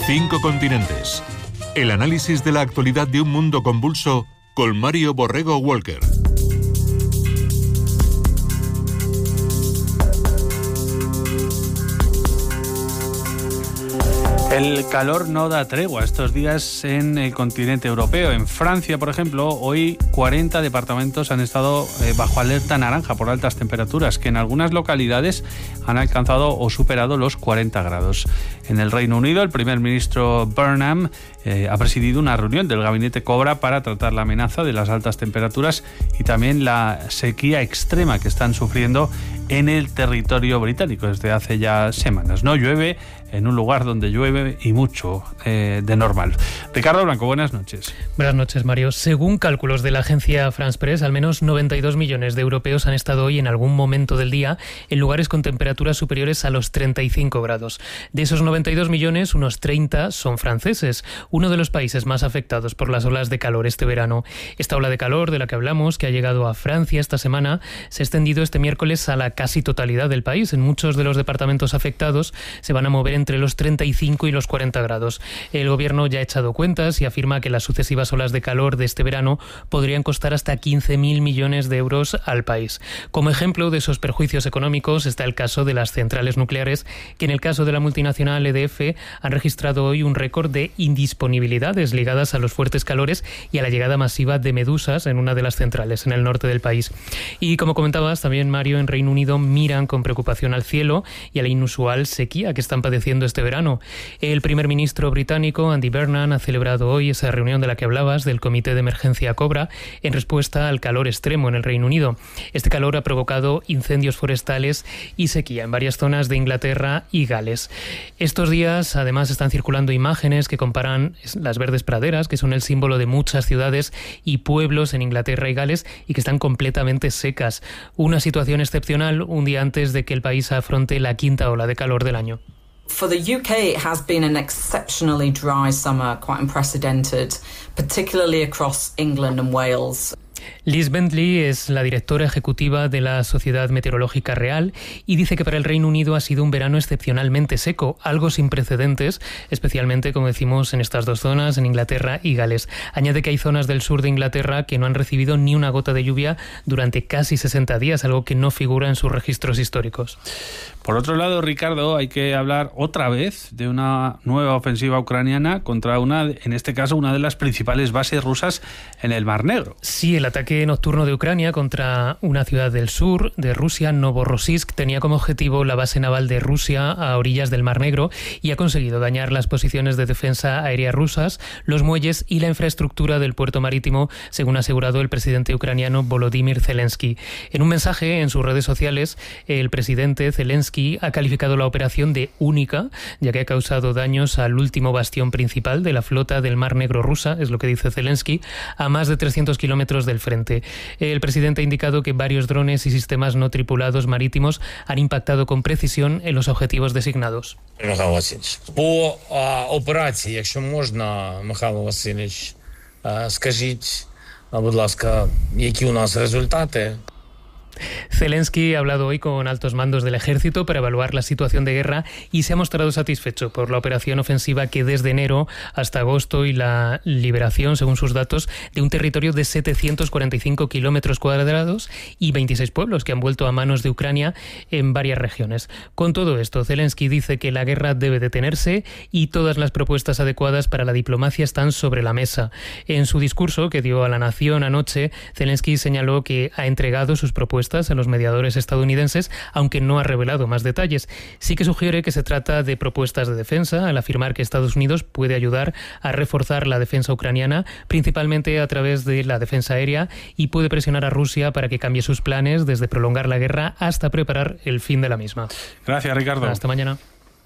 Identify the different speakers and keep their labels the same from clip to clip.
Speaker 1: 5 continentes. El análisis de la actualidad de un mundo convulso con Mario Borrego Walker.
Speaker 2: El calor no da tregua estos días en el continente europeo. En Francia, por ejemplo, hoy 40 departamentos han estado bajo alerta naranja por altas temperaturas, que en algunas localidades han alcanzado o superado los 40 grados. En el Reino Unido, el primer ministro Burnham ha presidido una reunión del gabinete Cobra para tratar la amenaza de las altas temperaturas y también la sequía extrema que están sufriendo en el territorio británico desde hace ya semanas. No llueve en un lugar donde llueve y mucho de normal. Ricardo Blanco, buenas noches.
Speaker 3: Buenas noches, Mario. Según cálculos de la agencia France Press, al menos 92 millones de europeos han estado hoy en algún momento del día en lugares con temperaturas superiores a los 35 grados. De esos 92 millones, unos 30 son franceses, uno de los países más afectados por las olas de calor este verano. Esta ola de calor de la que hablamos, que ha llegado a Francia esta semana, se ha extendido este miércoles a la casi totalidad del país. En muchos de los departamentos afectados se van a mover entre los 35 y los 40 grados. El gobierno ya ha echado cuentas y afirma que las sucesivas olas de calor de este verano podrían costar hasta 15.000 millones de euros al país. Como ejemplo de esos perjuicios económicos está el caso de las centrales nucleares, que en el caso de la multinacional EDF han registrado hoy un récord de indisponibilidades ligadas a los fuertes calores y a la llegada masiva de medusas en una de las centrales en el norte del país. Y como comentabas también, Mario, en Reino Unido miran con preocupación al cielo y a la inusual sequía que están padeciendo este verano. El primer ministro británico, Andy Burnham, ha celebrado hoy esa reunión de la que hablabas del Comité de Emergencia Cobra en respuesta al calor extremo en el Reino Unido. Este calor ha provocado incendios forestales y sequía en varias zonas de Inglaterra y Gales. Estos días, además, están circulando imágenes que comparan las verdes praderas, que son el símbolo de muchas ciudades y pueblos en Inglaterra y Gales, y que están completamente secas. Una situación excepcional un día antes de que el país afronte la quinta ola de calor del año.
Speaker 4: For the UK, it has been an exceptionally dry summer, quite unprecedented, particularly across England and Wales.
Speaker 3: Liz Bentley es la directora ejecutiva de la Sociedad Meteorológica Real y dice que para el Reino Unido ha sido un verano excepcionalmente seco, algo sin precedentes, especialmente, como decimos, en estas dos zonas, en Inglaterra y Gales. Añade que hay zonas del sur de Inglaterra que no han recibido ni una gota de lluvia durante casi 60 días, algo que no figura en sus registros históricos.
Speaker 2: Por otro lado, Ricardo, hay que hablar otra vez de una nueva ofensiva ucraniana contra en este caso, una de las principales bases rusas en el Mar Negro.
Speaker 3: Sí, el ataque nocturno de Ucrania contra una ciudad del sur de Rusia, Novorossiysk, tenía como objetivo la base naval de Rusia a orillas del Mar Negro y ha conseguido dañar las posiciones de defensa aérea rusas, los muelles y la infraestructura del puerto marítimo, según ha asegurado el presidente ucraniano Volodymyr Zelensky. En un mensaje en sus redes sociales, el presidente Zelensky ha calificado la operación de única, ya que ha causado daños al último bastión principal de la flota del Mar Negro rusa, es lo que dice Zelensky, a más de 300 kilómetros del frente. El presidente ha indicado que varios drones y sistemas no tripulados marítimos han impactado con precisión en los objetivos designados.
Speaker 5: Михайло Васильович, по операції, якщо можна, Михайло Васильович, скажіть, будь ласка, які у нас результати?
Speaker 3: Zelensky ha hablado hoy con altos mandos del ejército para evaluar la situación de guerra y se ha mostrado satisfecho por la operación ofensiva que desde enero hasta agosto y la liberación, según sus datos, de un territorio de 745 kilómetros cuadrados y 26 pueblos que han vuelto a manos de Ucrania en varias regiones. Con todo esto, Zelensky dice que la guerra debe detenerse y todas las propuestas adecuadas para la diplomacia están sobre la mesa. En su discurso que dio a la nación anoche, Zelensky señaló que ha entregado sus propuestas a los mediadores estadounidenses, aunque no ha revelado más detalles. Sí que sugiere que se trata de propuestas de defensa, al afirmar que Estados Unidos puede ayudar a reforzar la defensa ucraniana, principalmente a través de la defensa aérea, y puede presionar a Rusia para que cambie sus planes desde prolongar la guerra hasta preparar el fin de la misma.
Speaker 2: Gracias, Ricardo.
Speaker 3: Hasta mañana.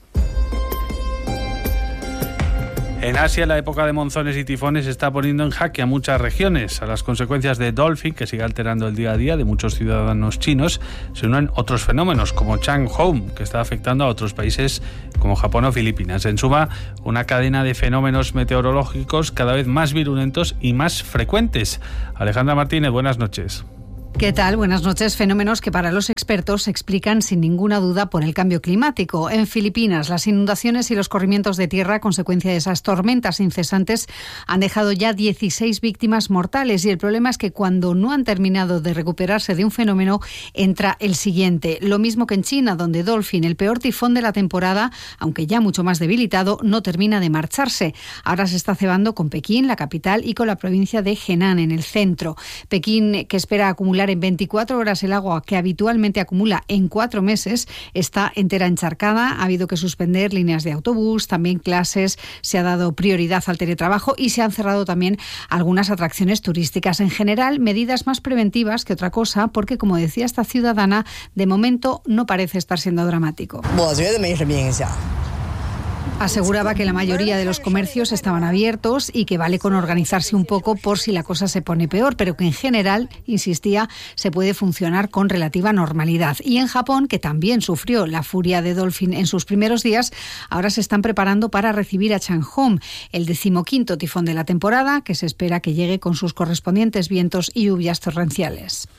Speaker 2: En Asia, la época de monzones y tifones está poniendo en jaque a muchas regiones. A las consecuencias de Dolphin, que sigue alterando el día a día de muchos ciudadanos chinos, se unen otros fenómenos como Chang'e, que está afectando a otros países como Japón o Filipinas. En suma, una cadena de fenómenos meteorológicos cada vez más virulentos y más frecuentes. Alejandra Martínez, buenas noches.
Speaker 6: ¿Qué tal? Buenas noches. Fenómenos que para los expertos se explican sin ninguna duda por el cambio climático. En Filipinas, las inundaciones y los corrimientos de tierra a consecuencia de esas tormentas incesantes han dejado ya 16 víctimas mortales y el problema es que cuando no han terminado de recuperarse de un fenómeno, entra el siguiente. Lo mismo que en China, donde Dolphin, el peor tifón de la temporada, aunque ya mucho más debilitado, no termina de marcharse. Ahora se está cebando con Pekín, la capital, y con la provincia de Henan, en el centro. Pekín, que espera acumular en 24 horas el agua que habitualmente acumula en 4 meses, está entera encharcada. Ha habido que suspender líneas de autobús, también clases, se ha dado prioridad al teletrabajo y se han cerrado también algunas atracciones turísticas. En general, medidas más preventivas que otra cosa, porque, como decía esta ciudadana, de momento no parece estar siendo dramático. Aseguraba que la mayoría de los comercios estaban abiertos y que vale con organizarse un poco por si la cosa se pone peor, pero que en general, insistía, se puede funcionar con relativa normalidad. Y en Japón, que también sufrió la furia de Dolphin en sus primeros días, ahora se están preparando para recibir a Changhong, el 15º tifón de la temporada, que se espera que llegue con sus correspondientes vientos y lluvias torrenciales.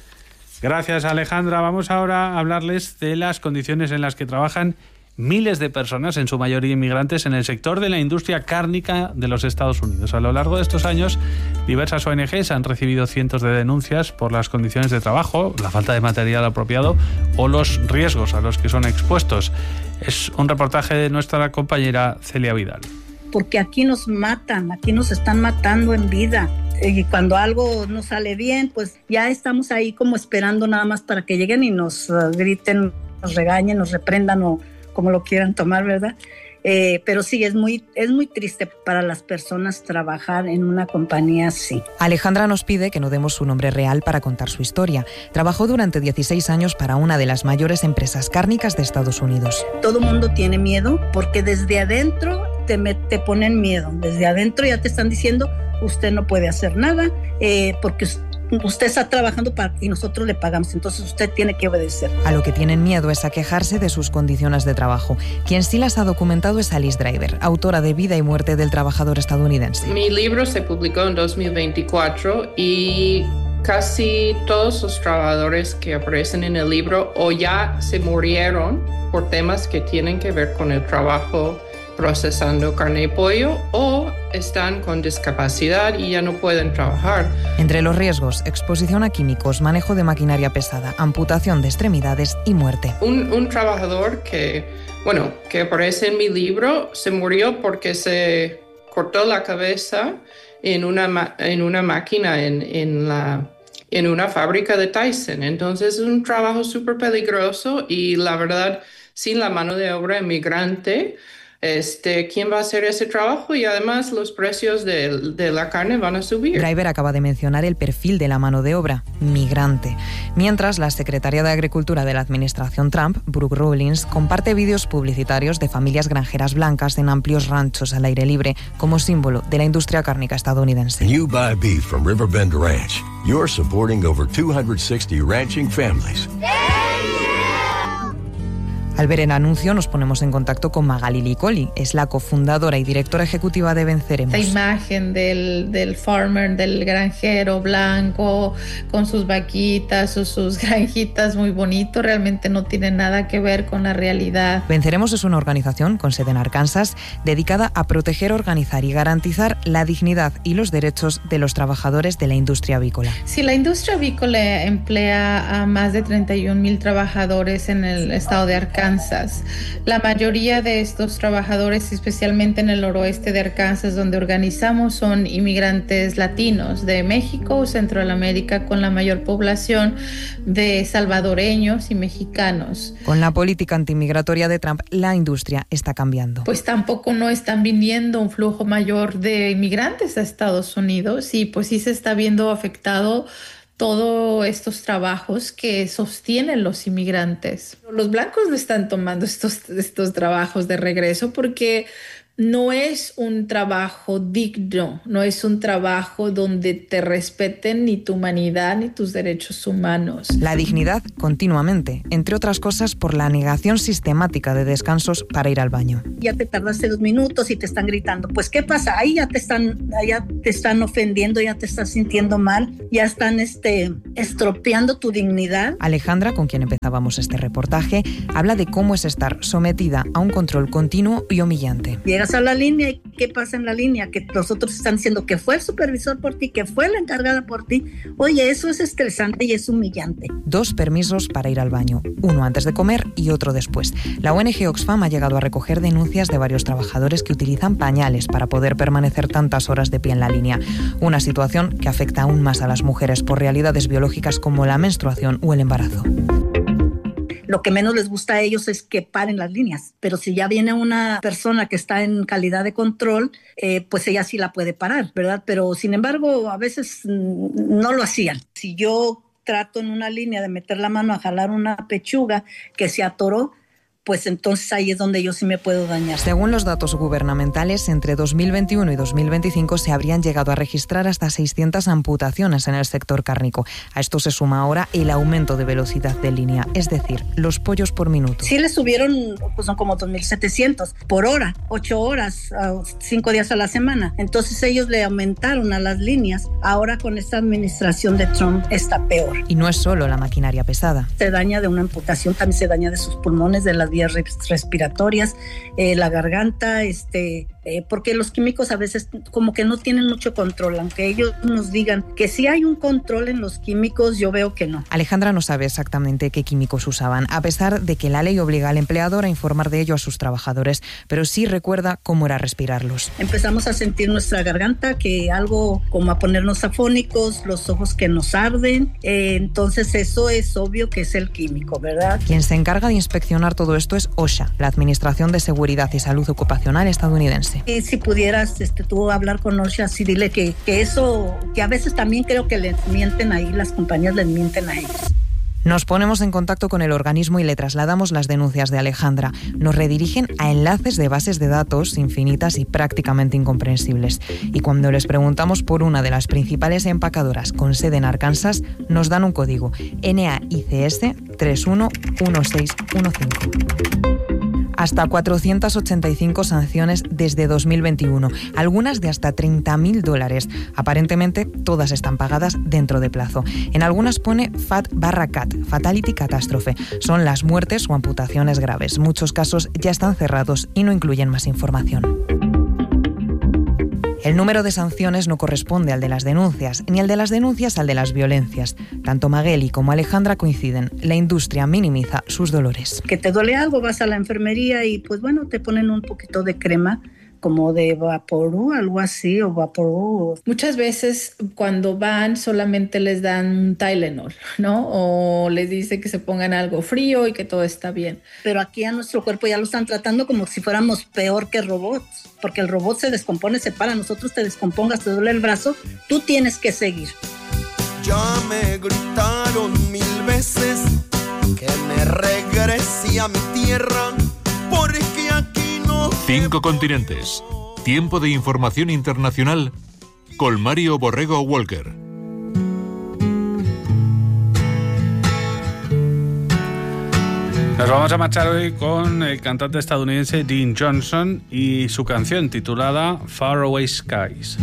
Speaker 2: Gracias, Alejandra. Vamos ahora a hablarles de las condiciones en las que trabajan miles de personas, en su mayoría inmigrantes, en el sector de la industria cárnica de los Estados Unidos. A lo largo de estos años, diversas ONGs han recibido cientos de denuncias por las condiciones de trabajo, la falta de material apropiado o los riesgos a los que son expuestos. Es un reportaje de nuestra compañera Celia Vidal.
Speaker 7: Porque aquí nos matan, aquí nos están matando en vida. Y cuando algo no sale bien, pues ya estamos ahí como esperando nada más para que lleguen y nos griten, nos regañen, nos reprendan o como lo quieran tomar, ¿verdad? Pero sí, es muy triste para las personas trabajar en una compañía así.
Speaker 8: Alejandra nos pide que no demos su nombre real para contar su historia. Trabajó durante 16 años para una de las mayores empresas cárnicas de Estados Unidos.
Speaker 7: Todo mundo tiene miedo porque desde adentro te ponen miedo. Desde adentro ya te están diciendo, usted no puede hacer nada porque usted está trabajando y nosotros le pagamos, entonces usted tiene que obedecer.
Speaker 8: A lo que tienen miedo es a quejarse de sus condiciones de trabajo. Quien sí las ha documentado es Alice Driver, autora de Vida y muerte del trabajador estadounidense.
Speaker 9: Mi libro se publicó en 2024 y casi todos los trabajadores que aparecen en el libro o ya se murieron por temas que tienen que ver con el trabajo procesando carne y pollo o están con discapacidad y ya no pueden trabajar.
Speaker 8: Entre los riesgos, exposición a químicos, manejo de maquinaria pesada, amputación de extremidades y muerte.
Speaker 9: Un trabajador que aparece en mi libro se murió porque se cortó la cabeza en una máquina en una fábrica de Tyson. Entonces es un trabajo súper peligroso y la verdad, sin la mano de obra inmigrante, ¿quién va a hacer ese trabajo? Y además los precios de la carne van a subir.
Speaker 8: Driver acaba de mencionar el perfil de la mano de obra, migrante. Mientras, la secretaria de Agricultura de la administración Trump, Brooke Rollins, comparte vídeos publicitarios de familias granjeras blancas en amplios ranchos al aire libre como símbolo de la industria cárnica estadounidense.
Speaker 10: When you buy beef from Riverbend Ranch, you're supporting over 260 ranching families.
Speaker 8: Al ver el anuncio nos ponemos en contacto con Magali Licoli, es la cofundadora y directora ejecutiva de Venceremos.
Speaker 11: Esta imagen del farmer, del granjero blanco, con sus vaquitas o sus granjitas muy bonito, realmente no tiene nada que ver con la realidad.
Speaker 8: Venceremos es una organización con sede en Arkansas dedicada a proteger, organizar y garantizar la dignidad y los derechos de los trabajadores de la industria avícola.
Speaker 11: Sí, la industria avícola emplea a más de 31,000 trabajadores en el estado de Arkansas. La mayoría de estos trabajadores, especialmente en el noroeste de Arkansas, donde organizamos, son inmigrantes latinos de México, Centroamérica, con la mayor población de salvadoreños y mexicanos.
Speaker 8: Con la política antimigratoria de Trump, la industria está cambiando.
Speaker 11: Pues tampoco no están viniendo un flujo mayor de inmigrantes a Estados Unidos y pues sí se está viendo afectado todos estos trabajos que sostienen los inmigrantes. Los blancos no están tomando estos trabajos de regreso porque no es un trabajo digno, no es un trabajo donde te respeten ni tu humanidad ni tus derechos humanos.
Speaker 8: La dignidad continuamente, entre otras cosas por la negación sistemática de descansos para ir al baño.
Speaker 7: Ya te tardaste 2 minutos y te están gritando. Pues ¿qué pasa? Ahí ya te están ofendiendo, ya te estás sintiendo mal, ya están estropeando tu dignidad.
Speaker 8: Alejandra, con quien empezábamos este reportaje, habla de cómo es estar sometida a un control continuo y humillante.
Speaker 7: Llegas a la línea y ¿qué pasa en la línea? Que los otros están diciendo que fue el supervisor por ti, que fue la encargada por ti. Oye, eso es estresante y es humillante.
Speaker 8: 2 permisos para ir al baño, uno antes de comer y otro después. La ONG Oxfam ha llegado a recoger denuncias de varios trabajadores que utilizan pañales para poder permanecer tantas horas de pie en la línea. Una situación que afecta aún más a las mujeres por realidades biológicas como la menstruación o el embarazo.
Speaker 7: Lo que menos les gusta a ellos es que paren las líneas, pero si ya viene una persona que está en calidad de control, pues ella sí la puede parar, ¿verdad? Pero sin embargo, a veces no lo hacían. Si yo trato en una línea de meter la mano a jalar una pechuga que se atoró, pues entonces ahí es donde yo sí me puedo dañar.
Speaker 8: Según los datos gubernamentales, entre 2021 y 2025 se habrían llegado a registrar hasta 600 amputaciones en el sector cárnico. A esto se suma ahora el aumento de velocidad de línea, es decir, los pollos por minuto.
Speaker 7: Sí le subieron, pues son como 2.700 por hora, 8 horas, 5 días a la semana. Entonces ellos le aumentaron a las líneas. Ahora con esta administración de Trump está peor.
Speaker 8: Y no es solo la maquinaria pesada.
Speaker 7: Se daña de una amputación, también se daña de sus pulmones, de las vías respiratorias, la garganta, porque los químicos a veces como que no tienen mucho control, aunque ellos nos digan que sí hay un control en los químicos, yo veo que no.
Speaker 8: Alejandra no sabe exactamente qué químicos usaban, a pesar de que la ley obliga al empleador a informar de ello a sus trabajadores, pero sí recuerda cómo era respirarlos.
Speaker 7: Empezamos a sentir nuestra garganta, que algo como a ponernos afónicos, los ojos que nos arden, entonces eso es obvio que es el químico, ¿verdad?
Speaker 8: Quien se encarga de inspeccionar todo esto es OSHA, la Administración de Seguridad y Salud Ocupacional estadounidense.
Speaker 7: Y si pudieras tú hablar con OSHA, sí dile que eso, que a veces también creo que les mienten ahí, las compañías les mienten a ellos.
Speaker 8: Nos ponemos en contacto con el organismo y le trasladamos las denuncias de Alejandra. Nos redirigen a enlaces de bases de datos infinitas y prácticamente incomprensibles. Y cuando les preguntamos por una de las principales empacadoras con sede en Arkansas, nos dan un código NAICS 311615. Hasta 485 sanciones desde 2021, algunas de hasta $30.000. Aparentemente, todas están pagadas dentro de plazo. En algunas pone FAT/CAT, Fatality Catástrofe. Son las muertes o amputaciones graves. Muchos casos ya están cerrados y no incluyen más información. El número de sanciones no corresponde al de las denuncias, ni al de las denuncias al de las violencias. Tanto Magueli como Alejandra coinciden. La industria minimiza sus dolores.
Speaker 7: Que te duele algo, vas a la enfermería y pues bueno, te ponen un poquito de crema, como de Vaporú, algo así, o Vaporú.
Speaker 11: Muchas veces cuando van solamente les dan un Tylenol, ¿no? O les dice que se pongan algo frío y que todo está bien.
Speaker 7: Pero aquí a nuestro cuerpo ya lo están tratando como si fuéramos peor que robots, porque el robot se descompone, se para, nosotros te descompongas, te duele el brazo, tú tienes que seguir.
Speaker 12: Ya me gritaron 1000 veces que me regrese a mi tierra, porque aquí
Speaker 1: 5 continentes. Tiempo de información internacional con Mario Borrego Walker.
Speaker 2: Nos vamos a marchar hoy con el cantante estadounidense Dean Johnson y su canción titulada Faraway Skies.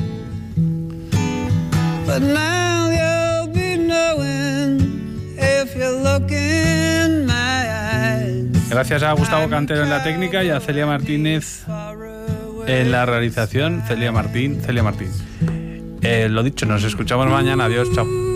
Speaker 13: But now you'll be knowing if you look in my eyes.
Speaker 2: Gracias a Gustavo Cantero en la técnica y a Celia Martínez en la realización. Celia Martín. Lo dicho, nos escuchamos mañana. Adiós, chao.